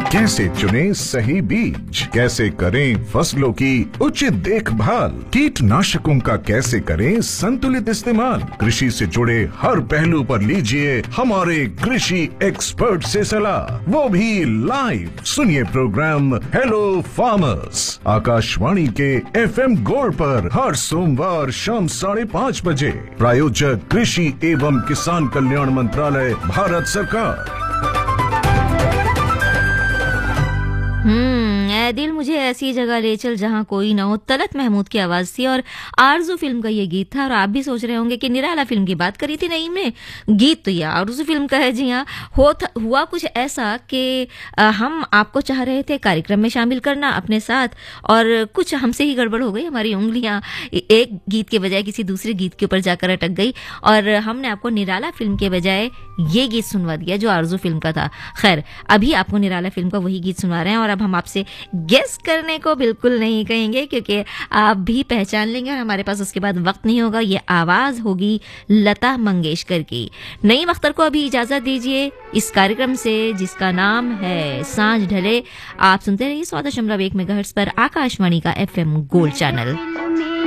कैसे चुने सही बीज, कैसे करें फसलों की उचित देखभाल, कीटनाशकों का कैसे करें संतुलित इस्तेमाल, कृषि से जुड़े हर पहलू पर लीजिए हमारे कृषि एक्सपर्ट से सलाह, वो भी लाइव। सुनिए प्रोग्राम हेलो फार्मर्स आकाशवाणी के FM गोल्ड पर हर सोमवार शाम 5:30 बजे। प्रायोजक कृषि एवं किसान कल्याण मंत्रालय, भारत सरकार। ऐ दिल मुझे ऐसी जगह ले चल जहां कोई ना हो, तलत महमूद की आवाज थी और आरजू फिल्म का ये गीत था। और आप भी सोच रहे होंगे कि निराला फिल्म की बात करी थी नईम ने, गीत तो ये आरजू फिल्म का है। जी हाँ, हुआ कुछ ऐसा कि हम आपको चाह रहे थे कार्यक्रम में शामिल करना अपने साथ, और कुछ हमसे ही गड़बड़ हो गई, हमारी उंगलियां एक गीत के बजाय किसी दूसरे गीत के ऊपर जाकर अटक गई और हमने आपको निराला फिल्म के बजाय ये गीत सुनवा दिया जो आरजू फिल्म का था। खैर, अभी आपको निराला फिल्म का वही गीत सुनवा रहे हैं और अब हम आपसे गेस करने को बिल्कुल नहीं कहेंगे क्योंकि आप भी पहचान लेंगे और हमारे पास उसके बाद वक्त नहीं होगा। ये आवाज होगी लता मंगेशकर की। नईम अख्तर को अभी इजाजत दीजिए इस कार्यक्रम से जिसका नाम है सांझ ढले। आप सुनते रहिए 100.1 मेगाहर्ट्ज पर आकाशवाणी का FM गोल्ड चैनल।